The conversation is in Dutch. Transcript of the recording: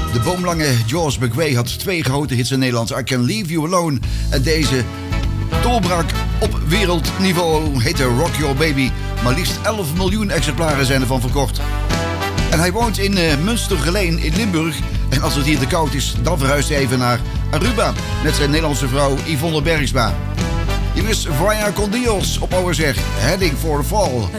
De boomlange George McRae had 2 grote hits in Nederland. I Can Leave You Alone. En deze doorbraak op wereldniveau heette Rock Your Baby. Maar liefst 11 miljoen exemplaren zijn ervan verkocht. En hij woont in Münstergeleen in Limburg. En als het hier te koud is, dan verhuist hij even naar Aruba. Met zijn Nederlandse vrouw Yvonne Bergsma. Hier is Vaya con Dios op OSR, Heading for the Fall.